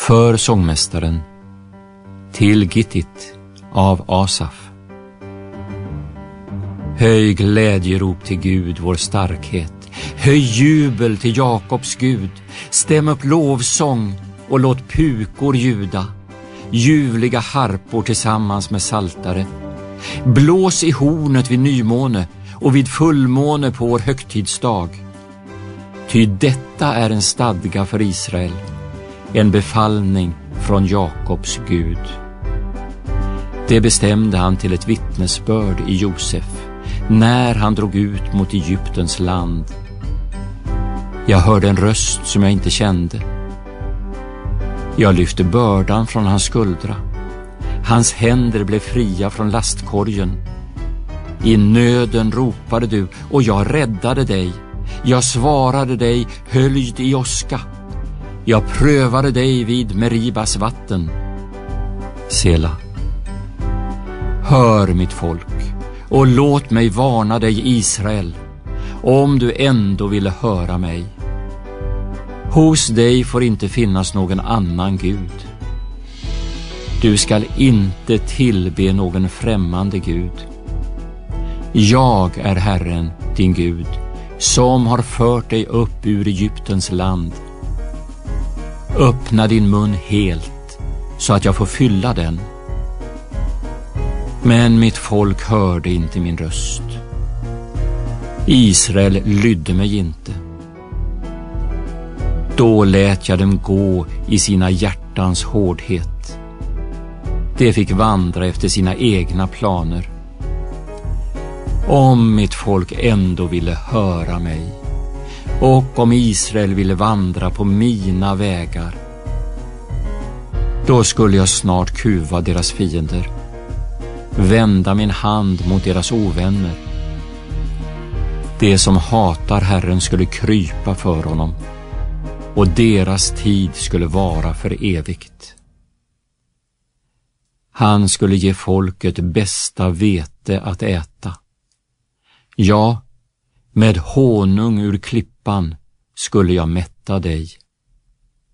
För sångmästaren, till Gittit av Asaf. Höj glädjerop till Gud, vår starkhet. Höj jubel till Jakobs Gud. Stäm upp lovsång och låt pukor ljuda. Ljuvliga harpor tillsammans med saltare. Blås i hornet vid nymåne och vid fullmåne på vår högtidsdag. Ty detta är en stadga för Israel, en befallning från Jakobs Gud. Det bestämde han till ett vittnesbörd i Josef, när han drog ut mot Egyptens land. Jag hörde en röst som jag inte kände. Jag lyfte bördan från hans skuldra. Hans händer blev fria från lastkorgen. I nöden ropade du och jag räddade dig. Jag svarade dig höljd i åska. Jag prövade dig vid Meribas vatten. Sela. Hör mitt folk och låt mig varna dig, Israel, om du ändå ville höra mig. Hos dig får inte finnas någon annan Gud. Du skall inte tillbe någon främmande Gud. Jag är Herren, din Gud, som har fört dig upp ur Egyptens land. Öppna din mun helt, så att jag får fylla den. Men mitt folk hörde inte min röst. Israel lydde mig inte. Då lät jag dem gå i sina hjärtans hårdhet. De fick vandra efter sina egna planer. Om mitt folk ändå ville höra mig, och om Israel ville vandra på mina vägar, då skulle jag snart kuva deras fiender, vända min hand mot deras ovänner. De som hatar Herren skulle krypa för honom, och deras tid skulle vara för evigt. Han skulle ge folket bästa vete att äta. Ja, med honung ur klippan skulle jag mätta dig.